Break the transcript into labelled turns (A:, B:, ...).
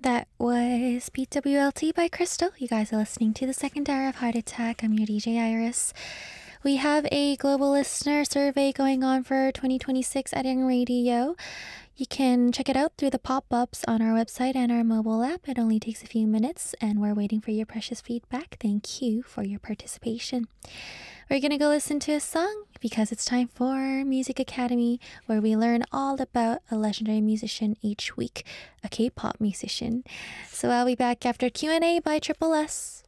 A: That was PWLT by Crystal. You guys are listening to the second hour of Heart Attack. I'm your DJ Iris. We have a global listener survey going on for 2026 at Young Radio. You can check it out through the pop-ups on our website and our mobile app. It only takes a few minutes, and we're waiting for your precious feedback. Thank you for your participation. We're gonna go listen to a song because it's time for Music Academy, where we learn all about a legendary musician each week, a K-pop musician. So I'll be back after Q&A by Triple S.